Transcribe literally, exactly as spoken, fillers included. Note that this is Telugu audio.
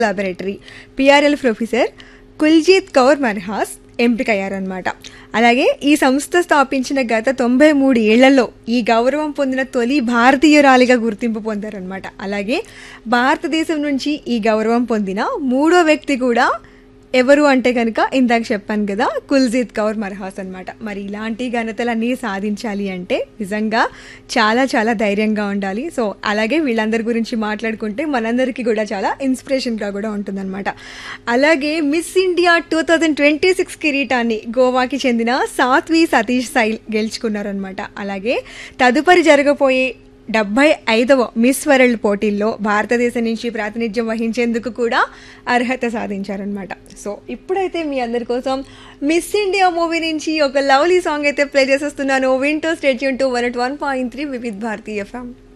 Laboratory PRL professor Kuljeet Kaur Manhas ఎంపికయ్యారనమాట. అలాగే ఈ సంస్థ స్థాపించిన గత తొంభై మూడు ఏళ్లలో ఈ గౌరవం పొందిన తొలి భారతీయురాలిగా గుర్తింపు పొందారనమాట. అలాగే భారతదేశం నుంచి ఈ గౌరవం పొందిన మూడో వ్యక్తి కూడా ఎవరు అంటే కనుక ఇందాక చెప్పాను కదా, కుల్జీత్ కౌర్ మన్హాస్ అనమాట. మరి ఇలాంటి ఘనతలన్నీ సాధించాలి అంటే నిజంగా చాలా చాలా ధైర్యంగా ఉండాలి. సో అలాగే వీళ్ళందరి గురించి మాట్లాడుకుంటే మనందరికీ కూడా చాలా ఇన్స్పిరేషన్గా కూడా ఉంటుందన్నమాట. అలాగే miss India two thousand twenty six కిరీటాన్ని గోవాకి చెందిన సాత్వి సతీష్ సైల్ గెలుచుకున్నారనమాట. అలాగే తదుపరి జరగబోయే డెబ్బై ఐదవ మిస్ వరల్డ్ పోటీల్లో భారతదేశం నుంచి ప్రాతినిధ్యం వహించేందుకు కూడా అర్హత సాధించారనమాట. సో ఇప్పుడైతే మీ అందరి కోసం మిస్ ఇండియా మూవీ నుంచి ఒక లవ్లీ సాంగ్ అయితే ప్లే చేసేస్తున్నాను. వింటూ state Yoon to one at one point three Vividh Bharati FM.